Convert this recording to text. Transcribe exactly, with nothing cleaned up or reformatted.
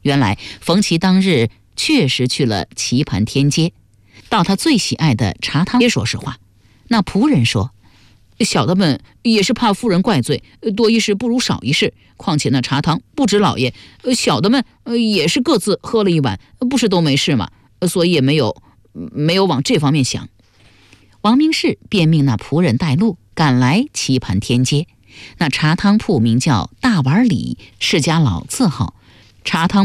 原来冯琦当日确实去了棋盘天街，到他最喜爱的茶汤。别说实话，那仆人说：“小的们也是怕夫人怪罪，多一事不如少一事。况且那茶汤不止老爷，小的们也是各自喝了一碗，不是都没事吗？所以也没有没有往这方面想。”王明士便命那仆人带路，赶来棋盘天街。那茶汤铺名叫大碗里，是家老字号。茶汤